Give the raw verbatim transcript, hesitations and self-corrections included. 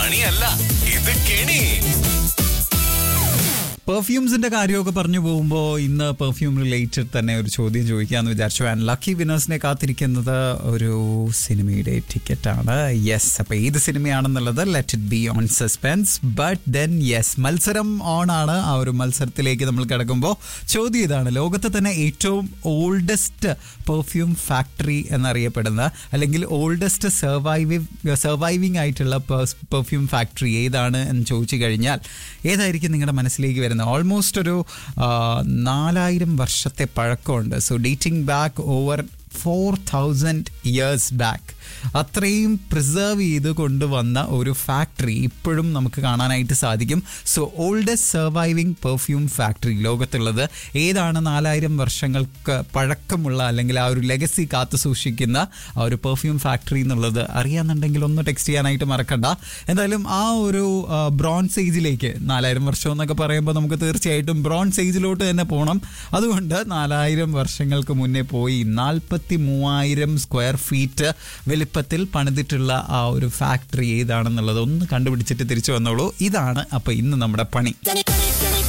പണിയല്ല, ഇത് കെണി. പെർഫ്യൂംസിന്റെ കാര്യമൊക്കെ പറഞ്ഞു പോകുമ്പോൾ ഇന്ന് പെർഫ്യൂം റിലേറ്റഡ് തന്നെ ഒരു ചോദ്യം ചോദിക്കാമെന്ന് വിചാരിച്ചു. ആൻഡ് ലക്കി വിനേഴ്സിനെ കാത്തിരിക്കുന്നത് ഒരു സിനിമയുടെ ടിക്കറ്റാണ്. യെസ്, അപ്പോൾ ഏത് സിനിമയാണെന്നുള്ളത് let it be on suspense. But then yes, മത്സരം ഓൺ ആണ്. ആ ഒരു മത്സരത്തിലേക്ക് നമ്മൾ കിടക്കുമ്പോൾ ചോദ്യം ഇതാണ്: ലോകത്തെ തന്നെ ഏറ്റവും ഓൾഡസ്റ്റ് പെർഫ്യൂം ഫാക്ടറി എന്നറിയപ്പെടുന്ന, അല്ലെങ്കിൽ ഓൾഡസ്റ്റ് സർവൈവിവ് സർവൈവിംഗ് ആയിട്ടുള്ള പെർഫ്യൂം ഫാക്ടറി ഏതാണ് എന്ന് ചോദിച്ചു കഴിഞ്ഞാൽ ഏതായിരിക്കും നിങ്ങളുടെ മനസ്സിലേക്ക് വരുന്നത്? ഓൾമോസ്റ്റ് ഒരു നാലായിരം വർഷത്തെ പഴക്കമുണ്ട്. So dating back over for thousand years back. അത്രയും പ്രിസർവ് ചെയ്ത് കൊണ്ടുവന്ന ഒരു ഫാക്ടറി ഇപ്പോഴും നമുക്ക് കാണാനായിട്ട് സാധിക്കും. So oldest surviving perfume factory ലോകത്തുള്ളത് ഏതാണ്? നാലായിരം വർഷങ്ങൾക്ക് പഴക്കമുള്ള, അല്ലെങ്കിൽ ആ ഒരു ലെഗസി കാത്തു സൂക്ഷിക്കുന്ന ആ ഒരു പെർഫ്യൂം ഫാക്ടറി എന്നുള്ളത് അറിയാമെന്നുണ്ടെങ്കിൽ ഒന്ന് ടെക്സ്റ്റ് ചെയ്യാനായിട്ട് മറക്കണ്ട. എന്തായാലും ആ ഒരു ബ്രോൺസ് ഏജിലേക്ക്, നാലായിരം വർഷം എന്നൊക്കെ പറയുമ്പോൾ നമുക്ക് തീർച്ചയായിട്ടും ബ്രോൺസ് ഏജിലോട്ട് തന്നെ പോകണം. അതുകൊണ്ട് നാലായിരം വർഷങ്ങൾക്ക് മുന്നേ പോയി നാൽപ്പത്തി മൂവായിരം സ്ക്വയർ ഫീറ്റ് വലിപ്പത്തിൽ പണിതിട്ടുള്ള ആ ഒരു ഫാക്ടറി ഏതാണെന്നുള്ളത് ഒന്ന് കണ്ടുപിടിച്ചിട്ട് തിരിച്ചു വന്നോളൂ. ഇതാണ് അപ്പോൾ ഇന്ന് നമ്മുടെ പണി.